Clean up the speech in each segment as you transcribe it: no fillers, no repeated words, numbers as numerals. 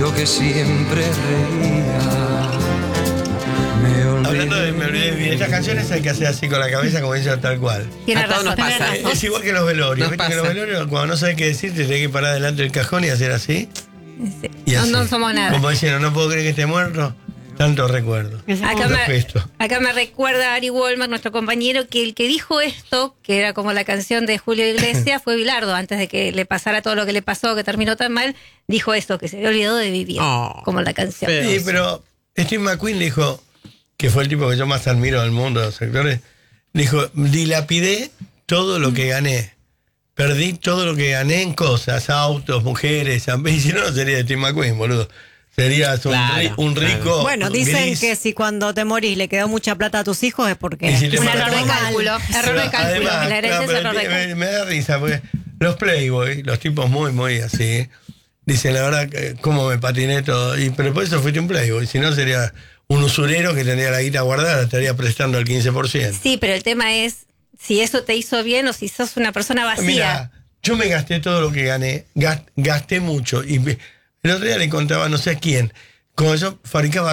yo que siempre reía. Hablando de me olvidé de vivir, estas canciones hay que hacer así con la cabeza, como dice tal cual. Tiene razón, nos pasa. tiene razón. Es igual que los velorios. Nos Viste que pasa. los velorios, cuando no sabes qué decir, te tenés que parar delante del cajón y hacer así. Sí. Y así. No somos nada. Como diciendo, no puedo creer que esté muerto. Tanto recuerdo. Acá me recuerda Ari Wolmer, nuestro compañero, que el que dijo esto, que era como la canción de Julio Iglesias, fue Bilardo. Antes de que le pasara todo lo que le pasó, que terminó tan mal, dijo esto, que se había olvidado de vivir, como la canción. Sí, pero Steve McQueen dijo, que fue el tipo que yo más admiro del mundo de los sectores, dijo, dilapidé todo lo que gané. Perdí todo lo que gané en cosas, autos, mujeres, y si no, no sería Steve McQueen, boludo. Serías un rico. Bueno, dicen gris. que si cuando te morís le quedó mucha plata a tus hijos es porque Y si te Un matan- error de cálculo. Error de cálculo. Además, La herencia es pero error de cálculo. me da risa, porque los Playboy, los tipos muy así, dicen la verdad, cómo me patiné todo. Pero por eso fuiste un Playboy, si no sería un usurero que tendría la guita guardada, estaría prestando el 15%. Sí, pero el tema es si eso te hizo bien o si sos una persona vacía. Mira, yo me gasté todo lo que gané, gasté mucho. Y el otro día le contaba no sé a quién, como yo fabricaba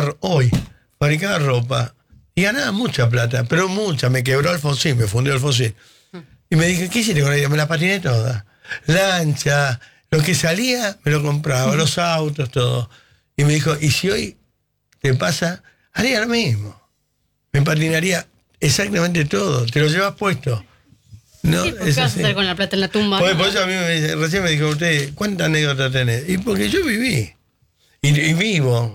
ropa y ganaba mucha plata, pero mucha. Me quebró Alfonsín, me fundió Alfonsín. Y me dije, ¿qué hiciste con ella? Me la patiné toda. Lancha, lo que salía me lo compraba, los autos, todo. Y me dijo, ¿y si hoy te pasa? Haría lo mismo. Me patinaría exactamente todo. Te lo llevas puesto. No, ¿Qué vas a hacer con la plata en la tumba? por eso a mí recién me dijo usted, ¿cuántas anécdotas tenés? Y porque yo viví. Y vivo.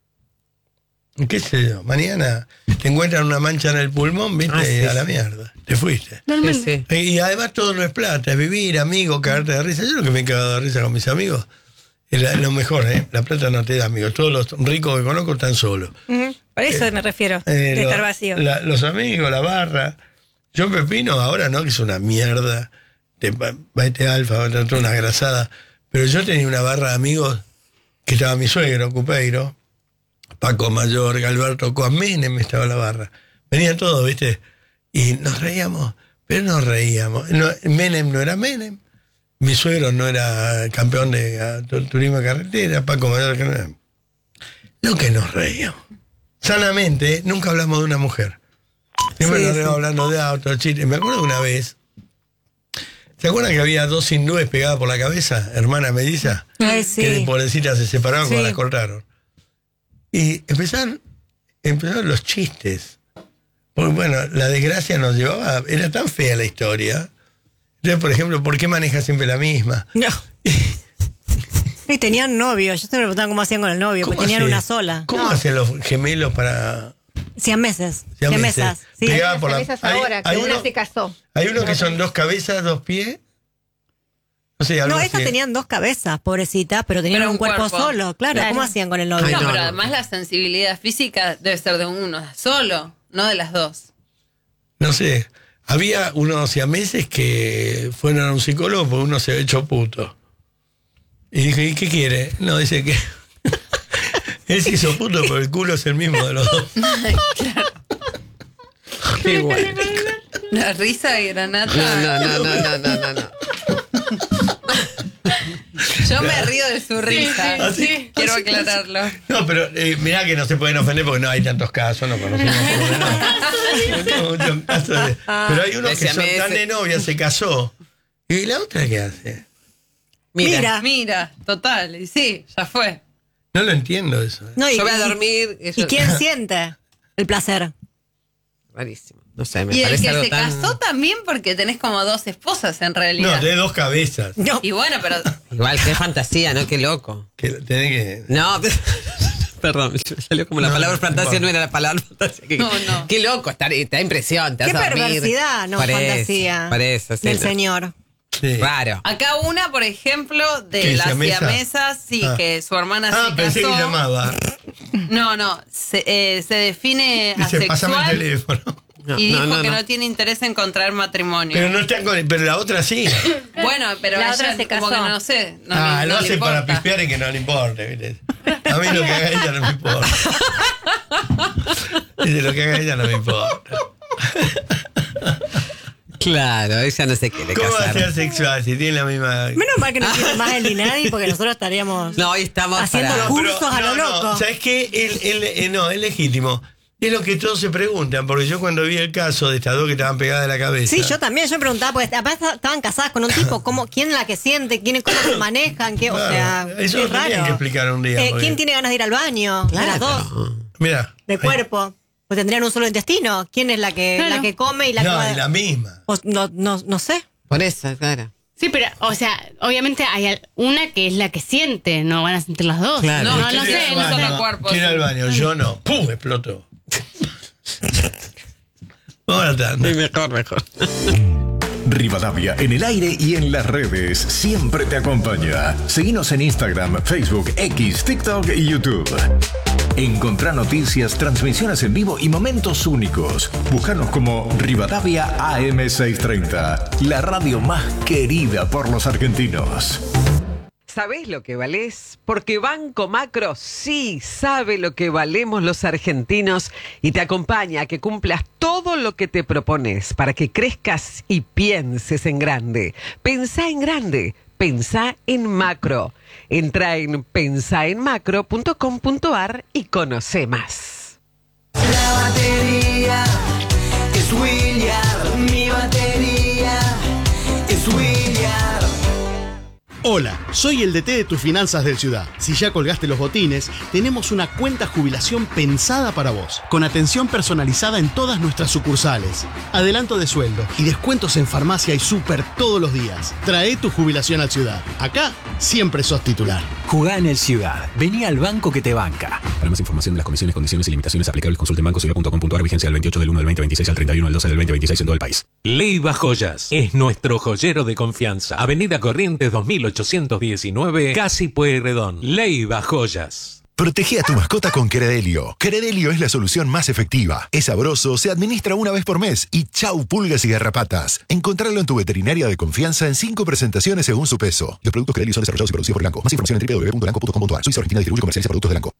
¿Qué sé yo? Mañana te encuentran una mancha en el pulmón, ¿viste? Sí, a la sí. mierda. Te fuiste. Sí. Y además todo no es plata, es vivir, amigo, cagarte de risa. Yo lo que me he cagado de risa con mis amigos es lo mejor, ¿eh? La plata no te da amigos. Todos los ricos que conozco están solos. Ujú. Por eso me refiero, de estar vacío. Los amigos, la barra. Yo Pepino ahora no, que es una mierda. Baete Alfa, otra una grasada. Pero yo tenía una barra de amigos que estaba mi suegro, Cupeiro, Paco Mayor, Galberto Coa, Menem estaba en la barra. Venían todos, ¿viste? Y nos reíamos, pero nos reíamos. Menem no era Menem. Mi suegro no era campeón de turismo de carretera, Paco Mayor que no era. Lo que nos reíamos. Sanamente, nunca hablamos de una mujer. Siempre nos reíamos hablando de autos, chistes. Me acuerdo de una vez. ¿Se acuerdan que había 2 hindúes pegadas por la cabeza, hermana melliza? Ay, sí. Que pobrecita se separaron cuando Sí. las cortaron. Y empezaron los chistes. Porque bueno, la desgracia nos llevaba, era tan fea la historia. Entonces, por ejemplo, ¿por qué maneja siempre la misma? No. Y tenían novio. Yo siempre me preguntaba cómo hacían con el novio, porque tenían una sola. ¿Cómo hacen los gemelos para...? Siameses. Siameses. Siamesas. Sí. Pegada por la... Esas ahora, que una se casó. Hay uno que son 2 cabezas, 2 pies. No sé, algo No, así. estas tenían 2 cabezas, pobrecitas, pero tenían Pero un un cuerpo cuerpo. solo. Claro, ¿cómo hacían con el novio? Ay, No, no, pero no. además la sensibilidad física debe ser de uno solo, no de las dos. No sé. Había unos siameses que fueron a un psicólogo porque uno se había hecho puto. Y dije, ¿y qué quiere? No, dice que... Él se hizo puto, pero el culo es el mismo de los dos. Qué bueno. La risa de Granata. No. Yo me río de su risa. sí. Quiero aclararlo. No, pero mirá que no se pueden ofender porque no hay tantos casos, no conocemos por lo menos. No, muchos casos pero hay unos que son tan de novia, se casó. ¿Y la otra qué hace? Mira, total, y sí, ya fue. No lo entiendo eso. No, Yo voy a dormir. ¿Y quién siente el placer? Rarísimo. No sé, me Y el parece que algo se tan... casó también porque tenés como 2 esposas en realidad. No, tenés 2 cabezas. No. Y bueno, pero Igual, qué fantasía, ¿no? Qué loco. Que tenés que... No, perdón, me salió como la No, palabra fantasía, no. no era la palabra fantasía. No. Qué loco, te da impresión, te Qué vas a dormir. perversidad, no Por eso, fantasía. Por eso, sí. Del no. señor. Sí. Raro. acá una, por ejemplo, de ¿Qué, las siamesa? siamesas, sí, Ah. que su hermana se Pensé casó. que llamaba. No, se define Dice, pásame el asexual teléfono. y dijo que no tiene interés en contraer matrimonio. Pero no están con... Pero la otra sí. Bueno, pero La ella otra se como casó. que no sé. No, Lo no le hace para importa. pispear y que no le importe, ¿viste? A mí lo que haga ella no me importa. Dice, lo que haga ella no me importa. Claro, ella no se quiere ¿Cómo va a casar. ser sexual si tiene la misma... Menos mal que no tiene más el INADI porque nosotros estaríamos No, hoy estamos haciendo para... cursos a lo loco. ¿Sabes qué? No, es legítimo. Es lo que todos se preguntan, porque yo cuando vi el caso de estas dos que estaban pegadas de la cabeza... Sí, yo también, yo me preguntaba, porque aparte estaban casadas con un tipo, ¿quién es la que siente? ¿Cómo se manejan? O sea, eso es lo tenían raro. que explicar un día. porque- ¿Quién tiene ganas de ir al baño? De las dos, Mira. de cuerpo. Pues tendrían un solo intestino. ¿Quién es la que come y la que No, va- es la misma. no sé. Por eso, claro. Sí, pero, o sea, obviamente hay una que es la que siente, no van a sentir las dos. Claro. No, ¿Quién no ir sé, al no baño? sé. solo cuerpos. ¿Quién ir al baño? Yo no. ¡Pum! Explotó. Vamos a la tanda. Mejor. Rivadavia en el aire y en las redes siempre te acompaña. Seguinos en Instagram, Facebook, X, TikTok y YouTube. Encontrá noticias, transmisiones en vivo y momentos únicos. Búscanos como Rivadavia AM630, la radio más querida por los argentinos. ¿Sabés lo que valés? Porque Banco Macro sí sabe lo que valemos los argentinos y te acompaña a que cumplas todo lo que te propones para que crezcas y pienses en grande. Pensá en grande, pensá en macro. Entra en pensaenmacro.com.ar y conoce más. La batería es William, mi batería es William. Hola, soy el DT de tus finanzas del Ciudad. Si ya colgaste los botines, tenemos una cuenta jubilación pensada para vos, con atención personalizada en todas nuestras sucursales, adelanto de sueldo y descuentos en farmacia y súper todos los días. Trae tu jubilación al Ciudad. Acá siempre sos titular. Jugá en el Ciudad. Vení al banco que te banca. Para más información de las comisiones, condiciones y limitaciones aplicables, consulte en bancociudad.com.ar. Vigencia del 28 del 1 del 2026 al 31 del 12 del 2026 en todo el país. Leiva Joyas es nuestro joyero de confianza. Avenida Corrientes 2819, Casi Pueyrredón. Leiva Joyas. Protege a tu mascota con Credelio. Credelio es la solución más efectiva. Es sabroso, se administra una vez por mes y chau pulgas y garrapatas. Encontrarlo en tu veterinaria de confianza en 5 presentaciones según su peso. Los productos Credelio son desarrollados y producidos por Elanco. Más información en www.elanco.com.ar. Suiza Argentina distribuye y comercializa productos de Elanco.